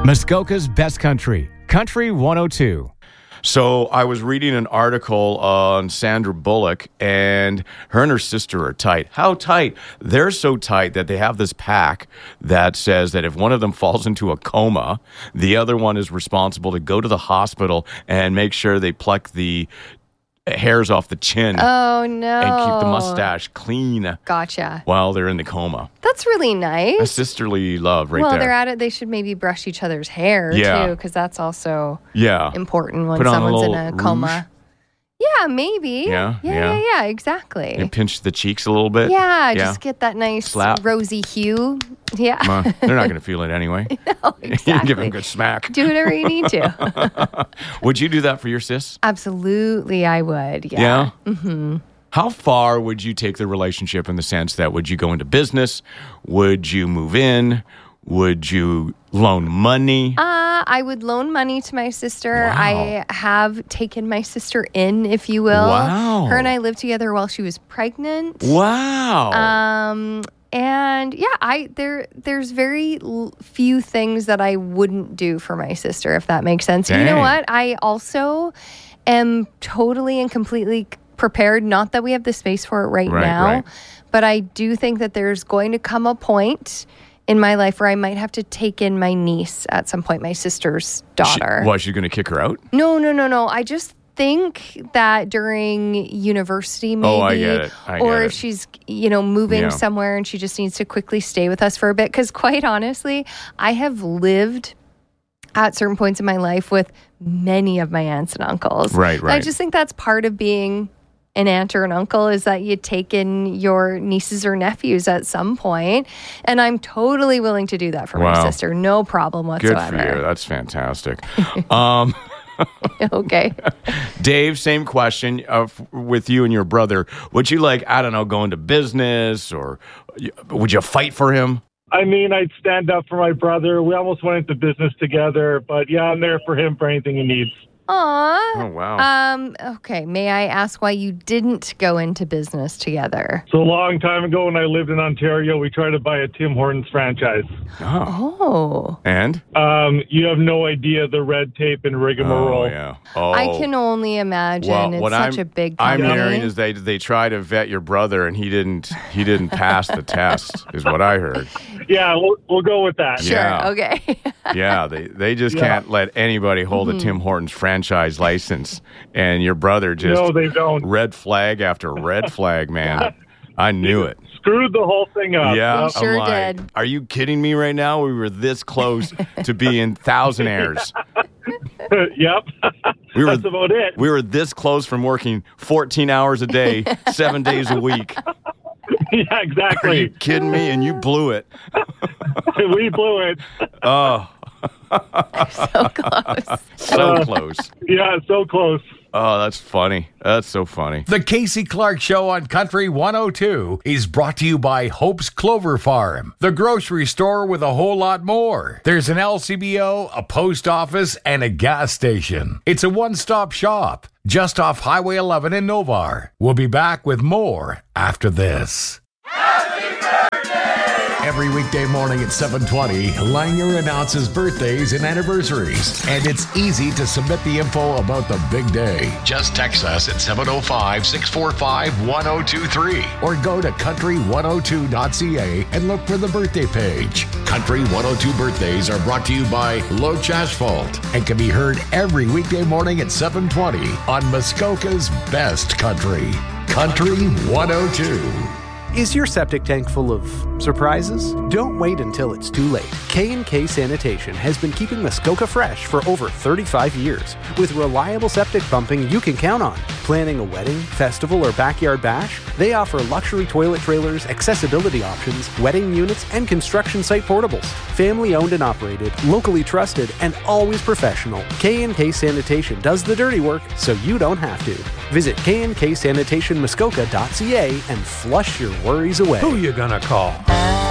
Muskoka's Best Country, Country 102. So I was reading an article on Sandra Bullock, and her sister are tight. How tight? They're so tight that they have this pact that says that if one of them falls into a coma, the other one is responsible to go to the hospital and make sure they pluck the hairs off the chin. Oh, no. And keep the mustache clean. Gotcha. While they're in the coma. That's really nice. A sisterly love right there. Well, they're at it. They should maybe brush each other's hair, too, because that's also important when someone's in a coma. Rouge. Yeah, maybe. Yeah, exactly. And pinch the cheeks a little bit. Yeah, just get that nice slap. Rosy hue. Yeah. They're not going to feel it anyway. No, exactly. You give them a good smack. Do whatever you need to. Would you do that for your sis? Absolutely, I would. Yeah. Mm-hmm. How far would you take the relationship in the sense that would you go into business? Would you move in? Would you loan money? I would loan money to my sister. Wow. I have taken my sister in, if you will. Wow. Her and I lived together while she was pregnant. Wow. And yeah, there's very few things that I wouldn't do for my sister, if that makes sense. Dang. You know what? I also am totally and completely prepared. Not that we have the space for it right now, but I do think that there's going to come a point in my life where I might have to take in my niece at some point, my sister's daughter. She's going to kick her out? No. I just think that during university, maybe, I get it. or if she's, moving somewhere and she just needs to quickly stay with us for a bit. Because quite honestly, I have lived at certain points in my life with many of my aunts and uncles. Right. And I just think that's part of being an aunt or an uncle, is that you take in your nieces or nephews at some point. And I'm totally willing to do that for my sister. No problem whatsoever. Good for you. That's fantastic. Okay. Dave, same question with you and your brother. Would you go into business, or would you fight for him? I mean, I'd stand up for my brother. We almost went into business together, but yeah, I'm there for him for anything he needs. Aw. Oh, wow. Okay. May I ask why you didn't go into business together? So a long time ago when I lived in Ontario, we tried to buy a Tim Hortons franchise. Oh. And? You have no idea the red tape and rigmarole. Oh, yeah. Oh. I can only imagine. It's such a big I'm company. hearing is they try to vet your brother, and he didn't pass the test, is what I heard. Yeah, we'll go with that. Sure. Yeah. Okay. Yeah, they just can't let anybody hold a Tim Hortons franchise license, and your brother just No, they don't. red flag after red flag, man. I knew it. Screwed the whole thing up. Yeah, You sure I'm did. Are you kidding me right now? We were this close to being thousandaires. Yep. That's about it. We were this close from working 14 hours a day, 7 days a week. Yeah, exactly. Are you kidding me? And you blew it. We blew it. Oh, So close. so close. Yeah, so close. Oh, that's funny. That's so funny. The Casey Clark Show on Country 102 is brought to you by Hope's Clover Farm, the grocery store with a whole lot more. There's an LCBO, a post office, and a gas station. It's a one-stop shop just off Highway 11 in Novar. We'll be back with more after this. Every weekday morning at 7:20, Langer announces birthdays and anniversaries. And it's easy to submit the info about the big day. Just text us at 705-645-1023 or go to country102.ca and look for the birthday page. Country 102 birthdays are brought to you by Loach Asphalt and can be heard every weekday morning at 7:20 on Muskoka's Best Country. Country 102. Is your septic tank full of surprises? Don't wait until it's too late. K&K Sanitation has been keeping Muskoka fresh for over 35 years with reliable septic pumping you can count on. Planning a wedding, festival, or backyard bash? They offer luxury toilet trailers, accessibility options, wedding units, and construction site portables. Family owned and operated, locally trusted, and always professional. K&K Sanitation does the dirty work so you don't have to. Visit knksanitationmuskoka.ca and flush your worries away. Who you gonna call?